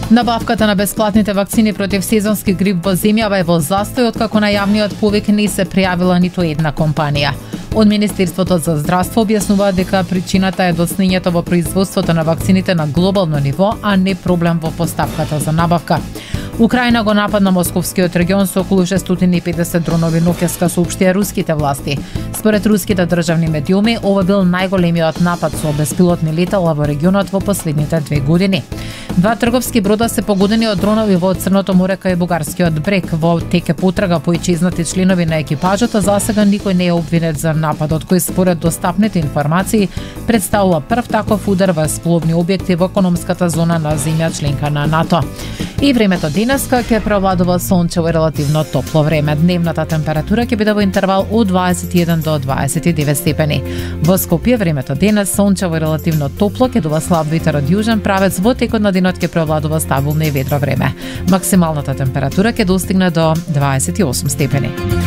Набавката на бесплатните вакцини против сезонски грип во земјава е во застој откако најавниот повик не се пријавила ниту една компанија. Од Министерството за здравство објаснуваат дека причината е доснењето во производството на вакцините на глобално ниво, а не проблем во поставката за набавка. Украина го нападна московскиот регион со околу 650 дронови ноќеска, соопштија руските власти. Според руските државни медиуми, ова бил најголемиот напад со беспилотни летала во регионот во последните 2 години. 2 трговски брода се погодени од дронови во Црното море кај бугарскиот брег. Во теке потрага по исчезнати членови на екипажот, за сега никој не е обвинет за нападот, кој според достапните информации представува прв таков удар во спловни објекти во економската зона на земја членка на НАТО. И времето денеска ќе преовладува сончево и релативно топло време. Дневната температура ќе биде во интервал од 21 до 29 степени. Во Скопје времето денес сончево и релативно топло, ќе дува слаб ветер од јужен правец, во текот на денот ќе преовладува стабилно и ведро време. Максималната температура ќе достигне до 28 степени.